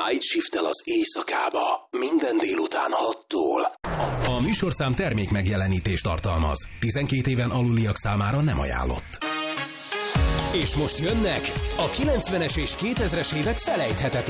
Night Shift-tel az éjszakába. Minden délután 6-tól. A műsorszám termék megjelenítést tartalmaz. 12 éven aluliak számára nem ajánlott. És most jönnek a 90-es és 2000-es évek felejthetetlen